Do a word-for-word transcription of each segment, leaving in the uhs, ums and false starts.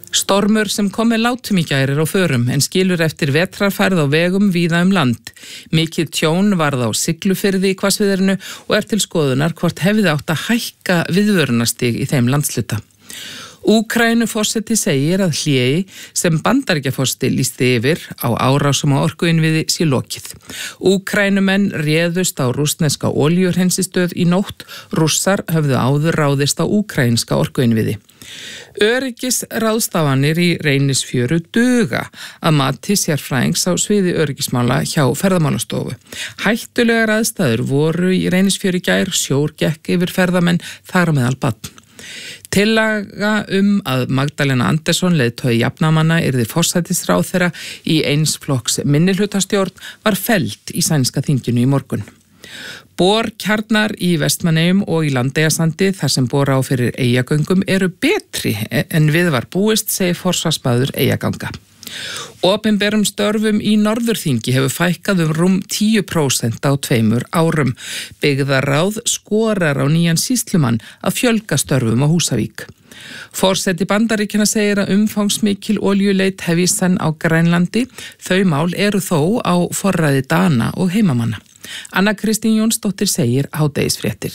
Stormur sem kom með látum í gær er á förum en skilur eftir vetrarfærð á vegum víða um land. Mikið tjón varð á Siglufirði í hvassviðrinu og er til skoðunar hvort hefði átt að hækka viðvörunarstiga í þeim landsluta. Úkraínuforseti segir að hléi sem Bandaríkjaforseti lýsti yfir á árásum á orkuinnviði sé lokið. Úkraínumenn réðust á rússneska olíuhreinsistöð í nótt, Rússar höfðu áður ráðist á úkraínska orkuinnviði. Öryggisráðstafanir í Reynisfjöru duga að mati sérfræðings á sviði öryggismála hjá ferðamálastofu. Hættulegar aðstæður voru í Reynisfjöru í gær, sjór gekk yfir ferðamenn þar á meðal barn. Tillaga um að Magdalena Andersson, leiðtogi jafnamanna, yrði forsætisráðherra í eins flokks minnihlutastjórn var felld í sænska þinginu í morgun. Borkjarnar í Vestmannaeyjum og í Landeyjasandi þar sem bora á fyrir Eyjagöngum eru betri en við var búist, segir forsvarsmaður Eyjaganga. Opinberum störfum í Norðurþingi hefur fækkað um rúm tíu prósent á tveimur árum. Byggðarráð skorar á nýjan sýslumann að fjölga störfum á Húsavík. Forseti Bandaríkjanna segir að umfangsmikil olíuleit hefjist senn á Grænlandi. Þau mál eru þó á forræði Dana og heimamanna. Anna Kristín Jónsdóttir segir hádegisfréttir.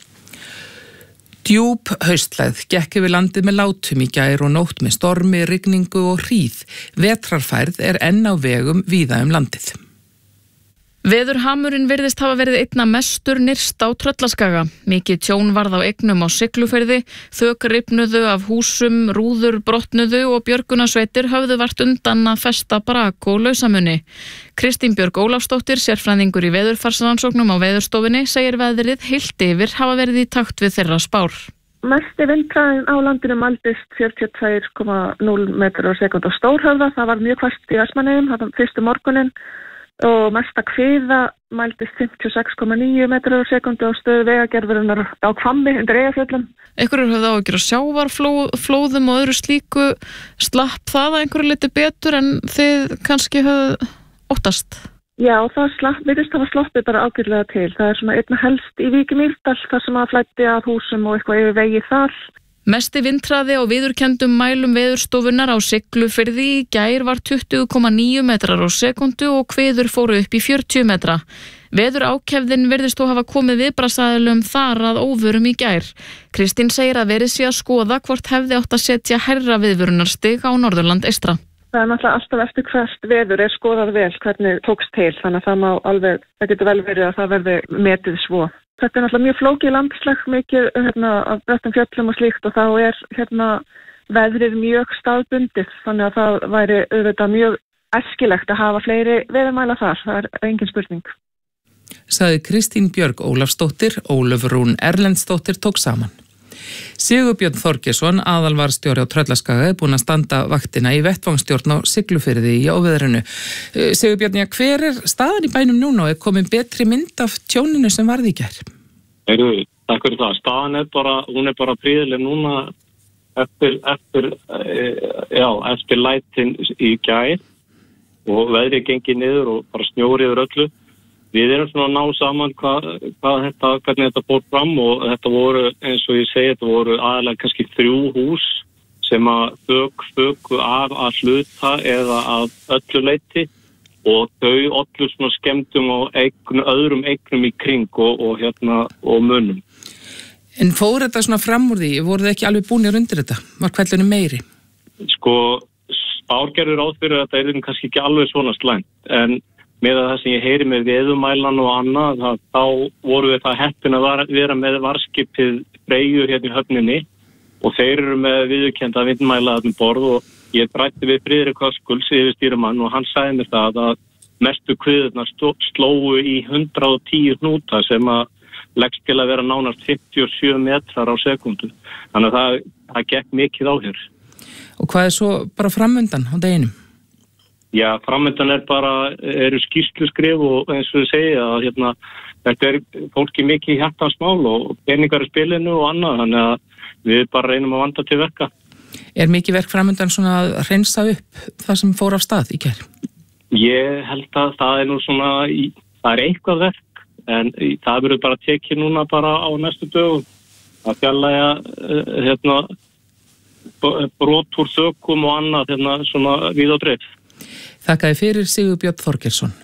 Djúp haustlægð gekk yfir landið með látum í gær og nótt með stormi, rigningu og hríð. Vetrarfærð er enn á vegum víða um landið. Veðurhamurinn virðist hafa verið einna mestur nyrst á Tröllaskaga. Mikið tjón varð á eignum á Siglufirði, þök rifnuðu af húsum, rúður brotnuðu og björgunarsveitir höfðu vart undan að festa brak og lausamunni. Kristín Björg Ólafsdóttir, sérfræðingur í veðurfarsrannsóknum á Veðurstofunni, segir veðrið heilt yfir hafa verið í takt við þeirra spár. Mesti vindhraðinn á landinu mældist fjörutíu og tvö komma núll metrar á sekúndu á Stórhöfða. Það var mjög hvasst í Vestmannaeyjum, það fyrstu morguninn. Og mesta kviða mældist fimmtíu og sex komma níu metrar á sekúndu á stöðu vegagerðarinnar á Hvammi undir Eyjafjöllum. Einhverjur höfðu áhyggjur af sjávarflóðum og öðru slíku. Slapp það að einhverju liti betur en þið kannski höfðu óttast? Já, það slapp, virðist hafa sloppið bara ágætlega til. Það er svona einna helst í Vík í Mýrdal þar sem að flæddi að húsum og eitthvað yfir vegi þar. Mesti vindhraði á viðurkenndum mælum Veðurstofunnar á Siglufirði í gær var tuttugu komma níu metrar á sekúndu og hviður fóru upp í fjörutíu metra. Veður ákefðin virðist þó hafa komið viðbragðsaðilum þar að óvörum í gær. Kristín segir að verið sé að skoða hvort hefði átt að setja hærra viðvörunarstig á Norðurland eystra. Það er náttúrulega alltaf eftir hvert veður er skoðað vel hvernig tókst til, þannig að það má alveg, það getur vel verið að það verði metið svo. Þetta er náttúrulega mjög flókið landslag, mikið hérna, af bröttum fjöllum og slíkt og þá er hérna, veðrið mjög staðbundið, þannig að það væri auðvitað mjög æskilegt að hafa fleiri veðurmæla þar, það er engin spurning. Sagði Kristín Björg Ólafsdóttir, Ólöf Rún Erlendsdóttir tók saman. Sigurbjörn Þorgeirsson, aðalvarðstjóri á Tröllaskaga, er búinn að standa vaktina í vettvangsstjórn á Siglufirði í óveðrinu. Sigurbjörn, ja, hver er staðan í bænum núna og er komin betri mynd af tjóninu sem varði í gær? Heyrðu, takk fyrir það. Staðan er bara, hún er bara prýðileg núna eftir, eftir, já, eftir lætin í gær og veðrið gengið niður og bara snjóri yfir öllu. Við erum svona að ná saman hvað, hvað þetta, hvernig þetta fór fram og þetta voru, eins og ég segi, þetta voru aðalega kannski þrjú hús sem að þök, þöku af að hluta eða að öllu leyti og þau ollu svona skemmtum á eign, öðrum eignum í kring og, og hérna og munum. En fór þetta svona fram úr því? Voru þið ekki alveg búnir undir þetta? Var kvællunum meiri? Sko, spárgerður átt fyrir að þetta er kannski ekki alveg svona slæmt, en með það sem ég heyri með veðumælan og annað, það, þá voru við það heppin að vera með varskipið Freyju hérna í höfninni og þeir eru með viðurkennda vindmæla um borð og ég ræddi við Friðrik Höskulds yfirstýrimann og hann sagði mér það að mestu kviðurnar slóu í hundrað og tíu hnúta sem að leggst til að vera nánast fimmtíu og sjö metrar á sekúndu. Þannig að það, það gekk mikið á hér. Og hvað er svo bara framundan á deginum? Já, framöndan er bara, eru skýrsluskrif og eins og þið segja að hérna, þetta er fólki mikið hjartansmál og peningar í spilinu og annað, þannig að við bara reynum að vanda til verka. Er mikið verk framöndan svona að hreinsa upp það sem fór af stað í gær? Ég held að það er nú svona, það er eitthvað verk, en það verður bara tekið núna bara á næstu dögum að fjarlægja hérna, brot úr þökum og annað hérna svona víð og dreif. Þakkaði fyrir Sigurbjörn Þorgeirsson.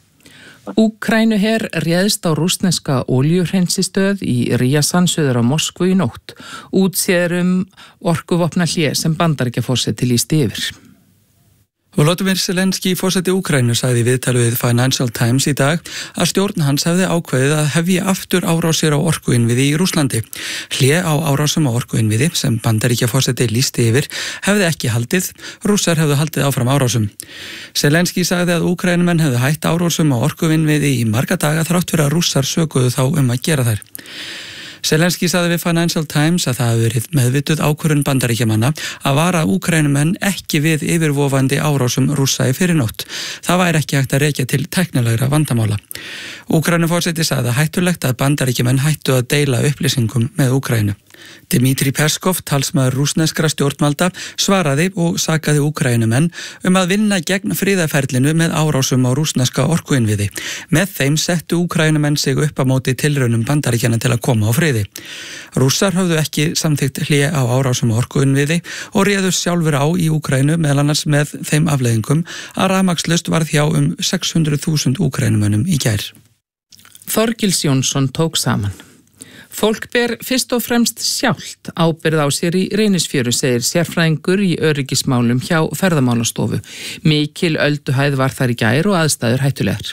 Úkraínuher réðst á rússneska olíuhreinsistöð í Ryazan suður á Moskvu í nótt. Útséður um orkuvopna hlé sem Bandaríkjaforseti lýsti yfir. Volodymyr Zelenský, forseti Úkraínu, sagði í viðtali við Financial Times í dag að stjórn hans hefði ákveðið að hefja aftur árásir á orkuinnviði í Rússlandi. Hlé á árásum á orkuinnviði sem Bandaríkjaforseti lýsti yfir hefði ekki haldið, Rússar hefðu haldið áfram árásum. Zelenský sagði að Úkraínumenn hefðu hætt árásum á orkuinnviði í marga daga þrátt fyrir að Rússar sökuðu þá um að gera þær. Zelenský sagði við Financial Times að það hafi verið meðvituð ákvörðun Bandaríkjamanna að vara Úkraínumenn ekki við yfirvofandi árásum Rússa í fyrirnótt. Það væri ekki hægt að rekja til tæknilegra vandamála. Úkraínuforseti sagði að hættulegt að Bandaríkjamenn hættu að deila upplýsingum með Úkraínu. Dmitri Peskov, talsmaður rússneskra stjórnvalda, svaraði og sakaði Úkraínumenn um að vinna gegn friðarferlinu með árásum á rússneska orkuinnviði. Með þeim settu Úkraínumenn sig upp á móti tilraunum Bandaríkjanna til að koma á friði. Rússar höfðu ekki samþykkt hlé á árásum á orkuinnviði og réðust sjálfur á í Úkraínu meðal annars með þeim afleiðingum að rafmagnslaust varð hjá um sex hundruð þúsund Úkraínumönnum í gær. Þorgils Jónsson tók saman. Fólk ber fyrst og fremst sjálft ábyrgð á sér í Reynisfjöru, segir sérfræðingur í öryggismálum hjá ferðamálastofu. Mikil ölduhæð var þar í gær og aðstæður hættulegar.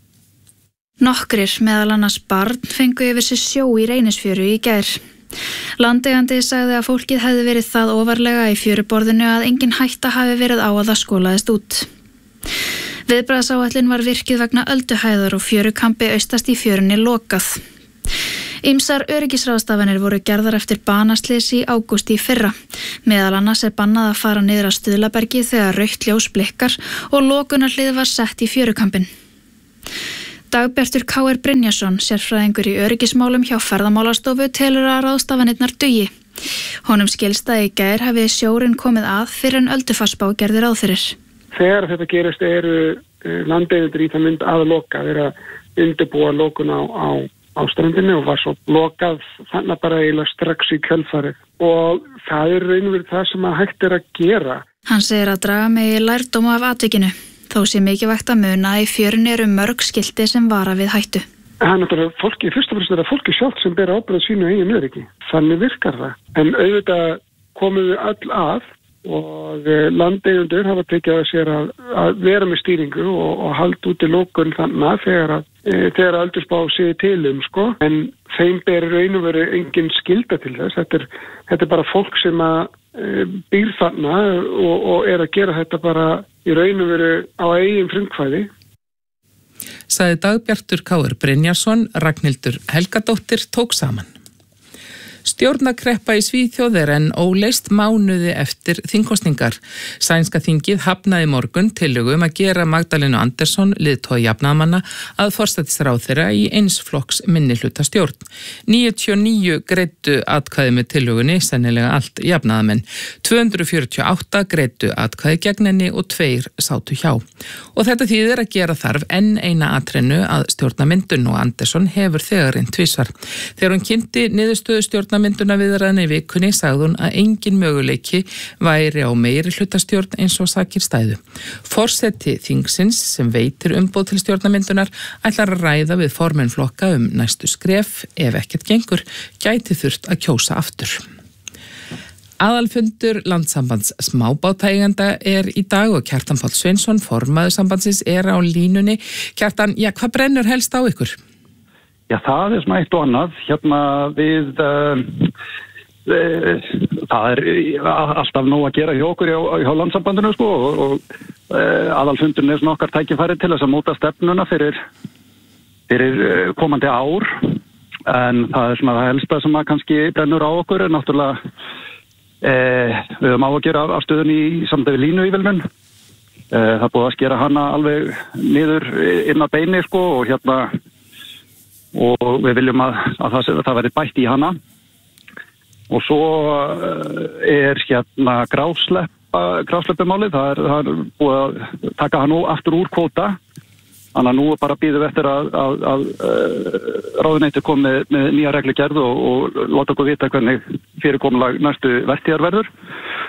Nokkrir, meðal annars barn, fengu yfir sig sjó í Reynisfjöru í gær. Landeigandi sagði að fólkið hefði verið það ofarlega í fjöruborðinu að engin hætta hafi verið á að það skolaðist út. Viðbragðsáætlun var virkið vegna ölduhæðar og fjörukampi austast í fjörunni lokað. Ýmsar öryggisráðstafanir voru gerðar eftir banaslys í ágúst í fyrra. Meðal annars er bannað að fara niður að Stuðlabergi þegar rautt ljós blikkar og lokunarhlið var sett í fjörukampinn. Dagbjartur K R Brynjarsson, sérfræðingur í öryggismálum hjá ferðamálastofu, telur að ráðstafanirnar dugi. Honum skilst að í gær hafi sjórinn komið að fyrir en öldufarsbá gerði ráð fyrir. Þegar þetta gerist eru landeigendur í það mynd að loka, þeir að undirbúa lokun á, á á strandinu og var svo lokað þannig bara eiginlega strax í kjölfarið og það er raunverið það sem að hægt er að gera. Hann segir að draga megi lærdóm af atvikinu, þó sé mikilvægt að muna að í fjörunni eru mörg skilti sem vara við hættu. Það er náttúrulega fólki, fyrst og fremst er það fólki sjálft sem ber ábyrgð sínu eigin öryggi. Þannig virkar það. En auðvitað komum við öll að og landeigendur hafa tekið að sér að, að vera með stýringu og, og halda út í lokun þannig að þegar að þegar aldursbá sé til um, sko, en þeim ber raun og veru engin skylda til þess. Þetta er, þetta er bara fólk sem að e, býr þarna og, og er að gera þetta bara í raun og veru á eigin frumkvæði. Sagði Dagbjartur K R Brynjarsson, Ragnhildur Helgadóttir tók saman. Stjórnarkreppa í Svíþjóð er enn óleist mánuði eftir þingkosningar. Sænska þingið hafnaði morgun tillögu um að gera Magdalenu Andersson, leiðtoga jafnaðarmanna, að forsætisráðherra í eins flokks minnihluta stjórn. níutíu og níu greiddu atkvæði með tillögunni, sennilega allt jafnaðarmenn. tvö hundruð fjörutíu og átta greiddu atkvæði gegn henni og tveir sátu hjá. Og þetta þýðir að gera þarf enn eina atrennu að stjórnarmyndun og Andersson hefur þegar einn tvisvar. Þegar hún kynnti niðurstöðu stjórnar mynduna viðræðan í vikunni sagði hún að engin möguleiki væri á meiri hlutastjórn eins og sakir stæðu. Forseti þingsins sem veitir umboð til stjórnarmyndunar ætlar að ræða við formenn flokka um næstu skref, ef ekkert gengur, gæti þurft að kjósa aftur. Aðalfundur Landssambands smábátaeigenda er í dag og Kjartan Páll Sveinsson, formaður sambandsins, er á línunni. Kjartan, já, hvað brennur helst á ykkur? Já, það er svona eitt og annað. Hérna við, uh, uh, það er alltaf nóg að gera hjá okkur hjá, hjá landssambandinu, sko, og, og uh, aðalfundurinn er svona okkar tækifæri til þess að móta stefnuna fyrir, fyrir uh, komandi ár, en það er svona það helsta sem að kannski brennur á okkur, er náttúrulega uh, við höfum á að gera af stöðunni í samdæfi línu ívilnun. Uh, það búið að skera hana alveg niður inn að beini, sko, og hérna og við viljum að, að það, það verði bætt í hana og svo er hérna grásleppa, grásleppumálið, það er, það er búið að taka hann nú aftur úr kvóta, þannig að nú er bara býðum eftir að, að, að, að ráðuneytið kom með, með nýja reglugerð og, og láta okkur vita hvernig fyrirkomulag næstu vertíðar verður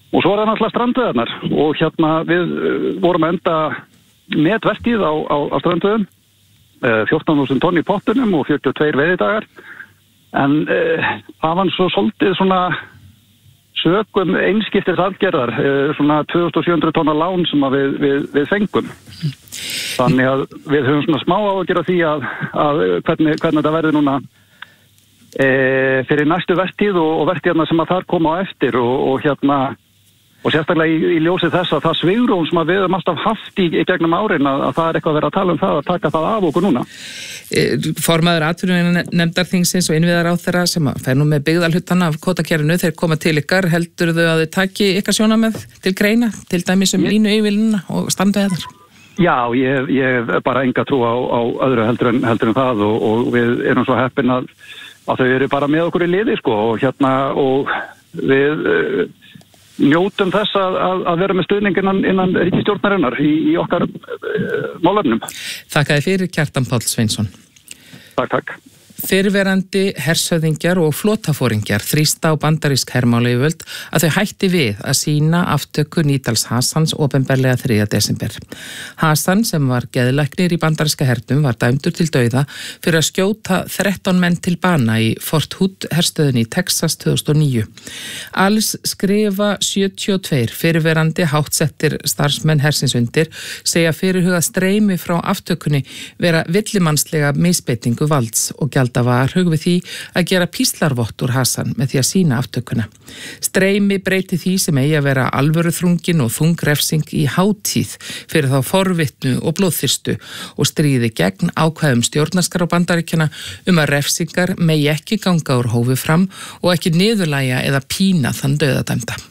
og svo er það náttúrulega strandveiðarnar og hérna við vorum enda með vertíð á, á, á strandveiðum, fjórtán þúsund tonn í pottunum og fjörutíu og tveir veiðidagar, en uh, það var svo svolítið svona sökum einskiptis aðgerðar, uh, svona tvö þúsund sjö hundruð tonna lán sem að við, við, við fengum. Þannig að við höfum svona smá á að gera því að, að hvernig, hvernig þetta verður núna e, fyrir næstu vertíð og, og vertíðarna sem að þar koma á eftir og, og hérna og sérstaklega í, í ljósi þess að það svigrúm sem að við höfum alltaf haft í, í gegnum árin að, að það er eitthvað að vera að tala um það að taka það af okkur núna. Formaður atvinnuveganefndarþingsins og innviðaráðherra sem fer nú með byggðalhutana af kvótakerfinu, þeir koma til ykkar, heldur þau að þau taki ykkar sjónarmið til greina, til dæmis um línu yfirlina og strandveiðar? Já, ég, ég bara enga trú á, á öðru heldur en, heldur en það og, og við erum svo heppin að, að þau eru bara með okkur í liði sko og hérna og við uh, njótum þess að, að, að vera með stuðning innan, innan ríkisstjórnarinnar í, í okkar uh, málefnum. Þakkaði fyrir Kjartan Páll Sveinsson. Takk, takk. Fyrrverandi hershöfðingjar og flotafóringjar þrýsta á bandarísk hermálayfirvöld að þau hætti við að sýna aftöku Nidals Hassans opinberlega þriðja desember. Hassan, sem var geðlæknir í bandaríska hernum, var dæmdur til dauða fyrir að skjóta þrettán menn til bana í Fort Hood herstöðinni í Texas tvö þúsund og níu. Alls skrifa sjötíu og tveir fyrrverandi háttsettir starfsmenn hersins undir segja fyrirhugað streymi frá aftökunni vera villimannslega misbeitingu valds og gjald Það var hug við því að gera píslarvott úr Hassan með því að sýna aftökuna. Streymi breyti því sem eigi að vera alvöruþrungin og þungrefsing í hátíð fyrir þá forvitnu og blóðþyrstu og stríði gegn ákvæðum stjórnarskrár Bandaríkjanna um að refsingar megi ekki ganga úr hófi fram og ekki niðurlægja eða pína þann dauðadæmda.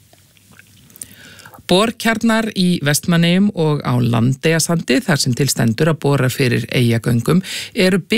Borkjarnar í Vestmannaeyjum og á Landeyjasandi, þar sem til stendur að bora fyrir Eyjagöngum, eru